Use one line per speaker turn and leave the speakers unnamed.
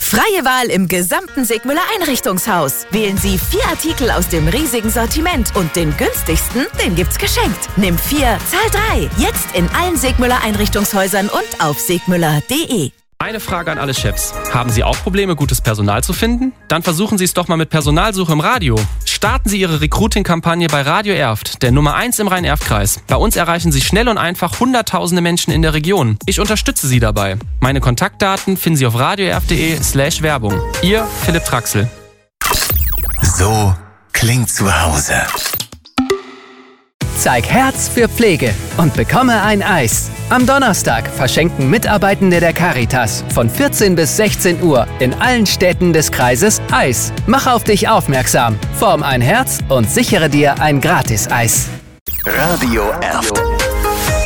Freie Wahl im gesamten Sigmüller Einrichtungshaus. Wählen Sie 4 Artikel aus dem riesigen Sortiment und den günstigsten, den gibt's geschenkt. Nimm 4, zahl 3. Jetzt in allen Sigmüller Einrichtungshäusern und auf sigmüller.de.
Eine Frage an alle Chefs. Haben Sie auch Probleme, gutes Personal zu finden? Dann versuchen Sie es doch mal mit Personalsuche im Radio. Starten Sie Ihre Recruiting-Kampagne bei Radio Erft, der Nummer 1 im Rhein-Erft-Kreis. Bei uns erreichen Sie schnell und einfach hunderttausende Menschen in der Region. Ich unterstütze Sie dabei. Meine Kontaktdaten finden Sie auf radioerft.de/Werbung. Ihr Philipp Traxel.
So klingt zu Hause.
Zeig Herz für Pflege und bekomme ein Eis. Am Donnerstag verschenken Mitarbeitende der Caritas von 14 bis 16 Uhr in allen Städten des Kreises Eis. Mach auf dich aufmerksam, form ein Herz und sichere dir ein Gratis-Eis.
Radio Erft.